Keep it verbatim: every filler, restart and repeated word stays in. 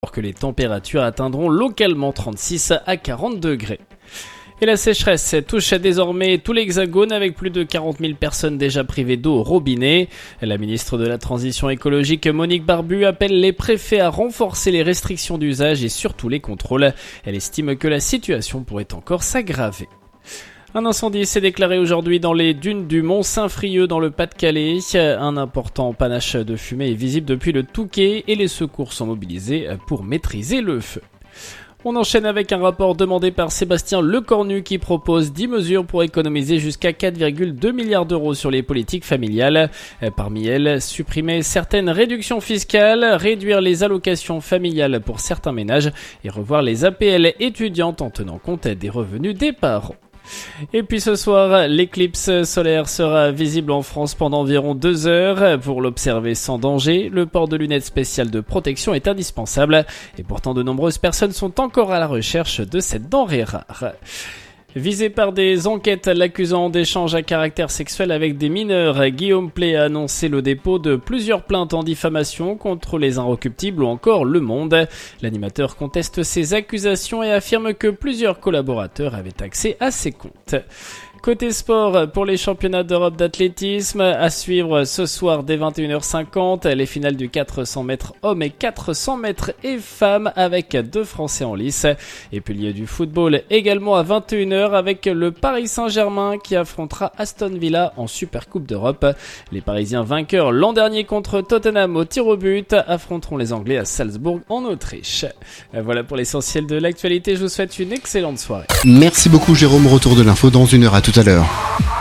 alors que les températures atteindront localement trente-six à quarante degrés. Et la sécheresse touche désormais tout l'Hexagone avec plus de quarante mille personnes déjà privées d'eau au robinet. La ministre de la Transition écologique Monique Barbu appelle les préfets à renforcer les restrictions d'usage et surtout les contrôles. Elle estime que la situation pourrait encore s'aggraver. Un incendie s'est déclaré aujourd'hui dans les dunes du Mont Saint-Frieux dans le Pas-de-Calais. Un important panache de fumée est visible depuis le Touquet et les secours sont mobilisés pour maîtriser le feu. On enchaîne avec un rapport demandé par Sébastien Lecornu qui propose dix mesures pour économiser jusqu'à quatre virgule deux milliards d'euros sur les politiques familiales. Parmi elles, supprimer certaines réductions fiscales, réduire les allocations familiales pour certains ménages et revoir les A P L étudiantes en tenant compte des revenus des parents. Et puis ce soir, l'éclipse solaire sera visible en France pendant environ deux heures. Pour l'observer sans danger, le port de lunettes spéciales de protection est indispensable. Et pourtant, de nombreuses personnes sont encore à la recherche de cette denrée rare. Visé par des enquêtes l'accusant d'échanges à caractère sexuel avec des mineurs, Guillaume Pley a annoncé le dépôt de plusieurs plaintes en diffamation contre les Inrecuptibles ou encore Le Monde. L'animateur conteste ces accusations et affirme que plusieurs collaborateurs avaient accès à ses comptes. Côté sport, pour les championnats d'Europe d'athlétisme, à suivre ce soir dès vingt et une heures cinquante, les finales du quatre cents mètres hommes et quatre cents mètres et femmes avec deux Français en lice. Et puis il y a du football également à vingt et une heures avec le Paris Saint-Germain qui affrontera Aston Villa en Supercoupe d'Europe. Les Parisiens vainqueurs l'an dernier contre Tottenham au tir au but affronteront les Anglais à Salzbourg en Autriche. Voilà pour l'essentiel de l'actualité, je vous souhaite une excellente soirée. Merci beaucoup Jérôme, retour de l'info dans une heure, à tout à l'heure.